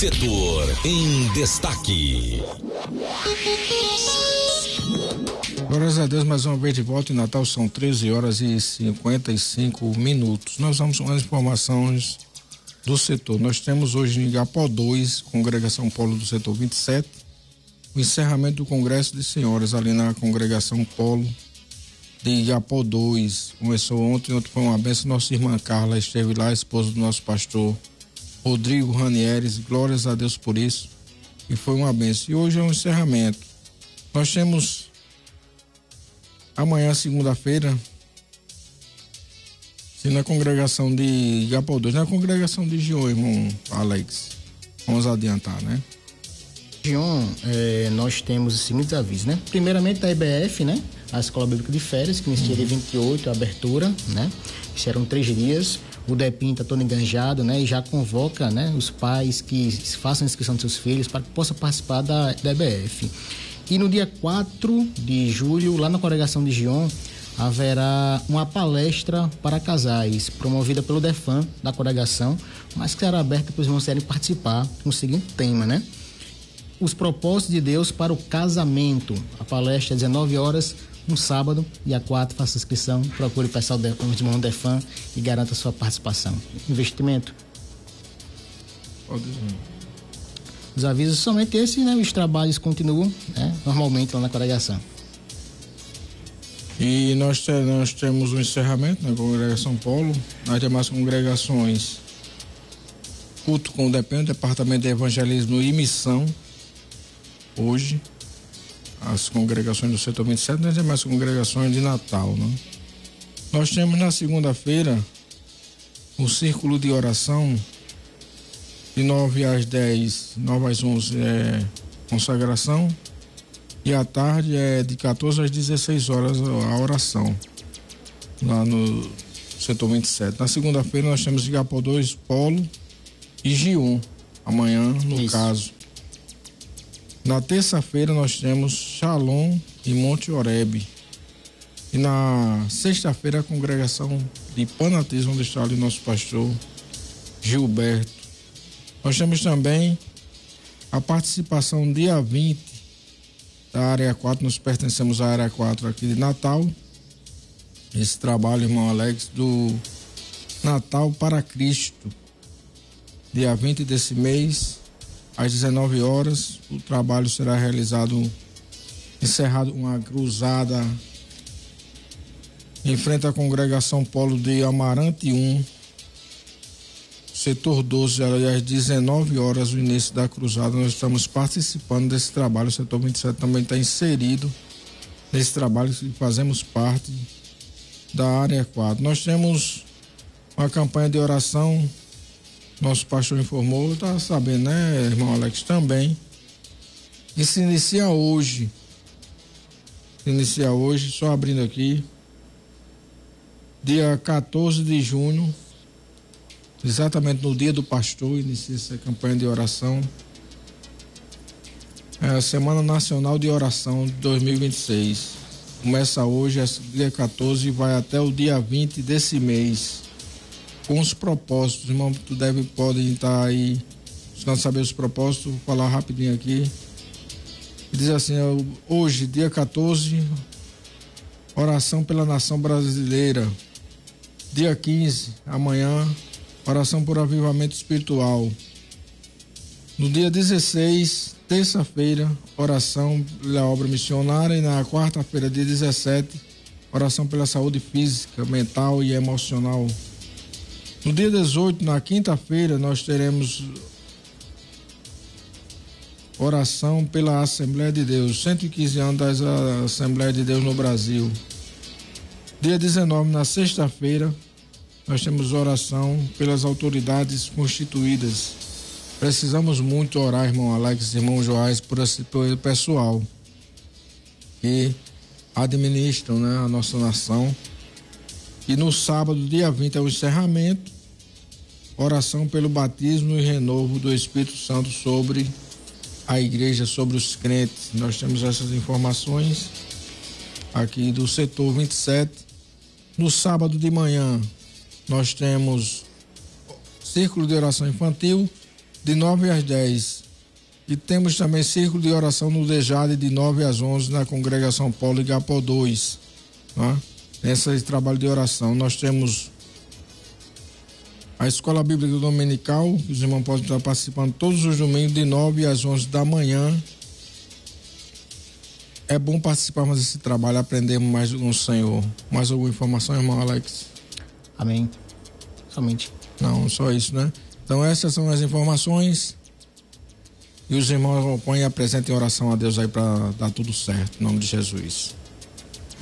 Setor em Destaque. Glórias a Deus, mais uma vez de volta. Em Natal são 13h55. Nós vamos com as informações do setor. Nós temos hoje em Igapó 2, Congregação Polo do Setor 27, o encerramento do Congresso de Senhoras ali na Congregação Polo de Igapó 2. Começou ontem foi uma benção. Nossa irmã Carla esteve lá, esposa do nosso pastor Rodrigo Ranieres. Glórias a Deus por isso. E foi uma benção. E hoje é um encerramento. Nós temos amanhã, segunda-feira, na congregação de Igapó 2, na congregação de Gion, irmão Alex. Vamos adiantar, né? Gion, nós temos os seguintes avisos, né? Primeiramente da EBF, né? A Escola Bíblica de Férias, que inicia dia 28, a abertura, né? Serão 3 dias. O DEPIN está todo enganjado, né? E já convoca, né, os pais que façam a inscrição dos seus filhos para que possam participar da EBF. E no dia 4 de julho, lá na congregação de Gion, haverá uma palestra para casais, promovida pelo DEFAM da congregação, mas que será aberta para os irmãos querem participar com o seguinte tema, né? Os propósitos de Deus para o casamento. A palestra é 19 horas, no sábado, dia 4, faça inscrição, procure o pessoal do irmão DEFAM e garanta a sua participação. Investimento? Os avisos somente esse, né? Os trabalhos continuam, né, normalmente lá na congregação. E nós temos um encerramento na congregação Polo, nas demais congregações, culto com o Departamento de Evangelismo e Missão, hoje, as congregações do setor 27, nas demais congregações de Natal, né? Nós temos na segunda-feira o círculo de oração, de 9 às 10, 9 às 11 é consagração, e à tarde é de 14 às 16 horas a oração, lá no setor 27. Na segunda-feira nós temos Igapó 2, Polo e Gion, amanhã no caso. Na terça-feira nós temos Shalom e Monte Oreb. E na sexta-feira a congregação de Panatismo, onde está ali nosso pastor Gilberto. Nós temos também a participação dia 20 da área 4, nós pertencemos à área 4 aqui de Natal. Esse trabalho, irmão Alex, do Natal para Cristo. Dia 20 desse mês, às 19 horas, o trabalho será realizado, encerrado uma cruzada em frente à congregação Polo de Amarante 1, setor 12, às 19 horas, o início da cruzada. Nós estamos participando desse trabalho. O setor 27 também está inserido nesse trabalho e fazemos parte da área 4. Nós temos uma campanha de oração, nosso pastor informou, está sabendo, né, irmão Alex, também, que se inicia hoje, só abrindo aqui, dia 14 de junho, exatamente no dia do pastor, inicia essa campanha de oração. É a Semana Nacional de Oração de 2026. Começa hoje, dia 14, e vai até o dia 20 desse mês. Com os propósitos, irmão, podem estar aí, buscando saber os propósitos, vou falar rapidinho aqui. Diz assim, hoje, dia 14, oração pela nação brasileira. Dia 15, amanhã, oração por avivamento espiritual. No dia 16, terça-feira, oração pela obra missionária. E na quarta-feira, dia 17, oração pela saúde física, mental e emocional. No dia 18, na quinta-feira, nós teremos oração pela Assembleia de Deus, 115 anos da Assembleia de Deus no Brasil. Dia 19, na sexta-feira, nós temos oração pelas autoridades constituídas. Precisamos muito orar, irmão Alex, irmão Joás, por esse pessoal que administram, né, a nossa nação. E no sábado, dia 20, é o encerramento, oração pelo batismo e renovo do Espírito Santo sobre a igreja, sobre os crentes. Nós temos essas informações aqui do setor 27. No sábado de manhã, nós temos círculo de oração infantil de 9 às 10. E temos também círculo de oração no Dejade de 9 às 11 na congregação Paulo Igapó 2. Tá? Esse trabalho de oração. Nós temos a Escola Bíblica Dominical, que os irmãos podem estar participando todos os domingos de 9 às 11 da manhã. É bom participarmos desse trabalho, aprendermos mais com o Senhor. Mais alguma informação, irmão Alex? Amém. Somente. Não, só isso, né? Então essas são as informações. E os irmãos põem e apresentem oração a Deus aí para dar tudo certo, em nome de Jesus.